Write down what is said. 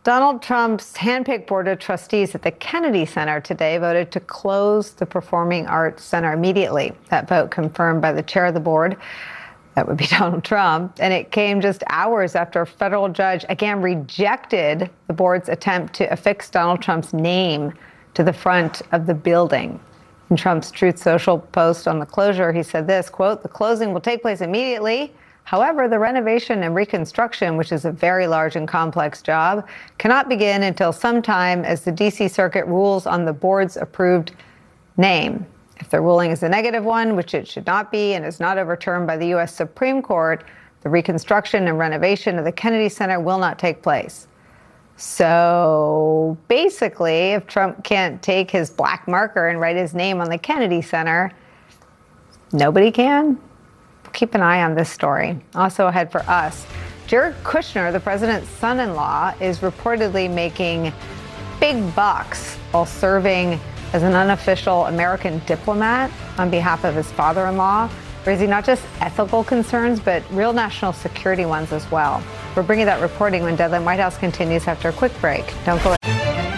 Donald Trump's handpicked board of trustees at the Kennedy Center today voted to close the Performing Arts Center immediately. That vote confirmed by the chair of the board. That would be Donald Trump. And it came just hours after a federal judge again rejected the board's attempt to affix Donald Trump's name to the front of the building. In Trump's Truth Social post on the closure, he said this, quote, "The closing will take place immediately. However, the renovation and reconstruction, which is a very large and complex job, cannot begin until sometime as the D.C. Circuit rules on the board's approved name. If the ruling is a negative one, which it should not be and is not overturned by the U.S. Supreme Court, the reconstruction and renovation of the Kennedy Center will not take place." So basically, if Trump can't take his black marker and write his name on the Kennedy Center, nobody can. Keep an eye on this story. Also ahead for us, Jared Kushner, the president's son-in-law, is reportedly making big bucks while serving as an unofficial American diplomat on behalf of his father-in-law, raising not just ethical concerns, but real national security ones as well. We're bringing that reporting when Deadline White House continues after a quick break. Don't go away.